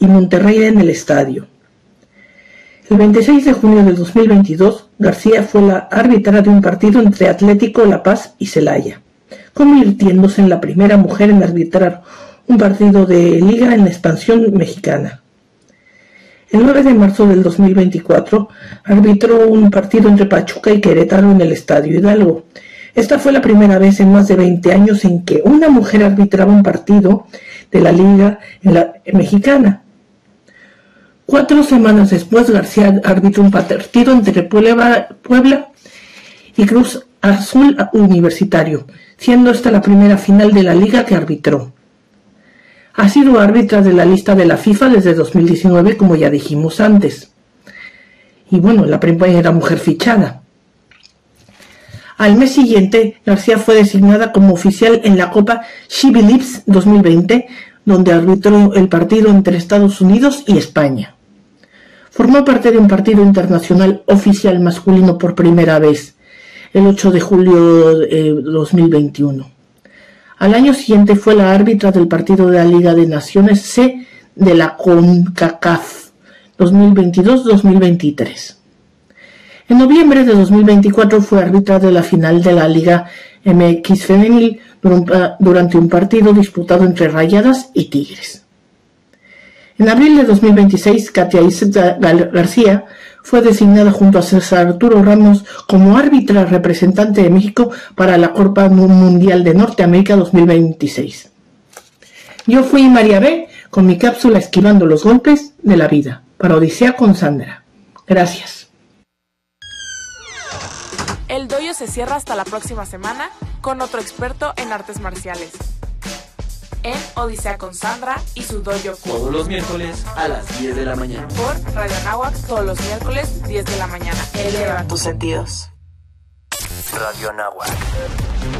y Monterrey en el estadio. El 26 de junio de 2022, García fue la árbitra de un partido entre Atlético La Paz y Celaya, convirtiéndose en la primera mujer en arbitrar un partido de liga en la expansión mexicana. El 9 de marzo del 2024 arbitró un partido entre Pachuca y Querétaro en el Estadio Hidalgo. Esta fue la primera vez en más de 20 años en que una mujer arbitraba un partido de la liga mexicana. 4 semanas después, García arbitró un partido entre Puebla y Cruz Azul Universitario, siendo esta la primera final de la liga que arbitró. Ha sido árbitra de la lista de la FIFA desde 2019, como ya dijimos antes. Y bueno, la primera mujer fichada. Al mes siguiente, García fue designada como oficial en la Copa She Believes 2020, donde arbitró el partido entre Estados Unidos y España. Formó parte de un partido internacional oficial masculino por primera vez, el 8 de julio de 2021. Al año siguiente fue la árbitra del partido de la Liga de Naciones C de la CONCACAF 2022-2023. En noviembre de 2024 fue árbitra de la final de la Liga MX Femenil durante un partido disputado entre Rayadas y Tigres. En abril de 2026, Katia Isabel García fue designada junto a César Arturo Ramos como árbitra representante de México para la Copa Mundial de Norteamérica 2026. Yo fui María B. con mi cápsula Esquivando los golpes de la vida, para Odisea con Sandra. Gracias. El dojo se cierra hasta la próxima semana con otro experto en artes marciales. En Odisea con Sandra y su dojo Cool. Todos los miércoles a las 10 de la mañana. Por Radio Anáhuac, todos los miércoles, 10 de la mañana. Eleva tus sentidos. Radio Anáhuac.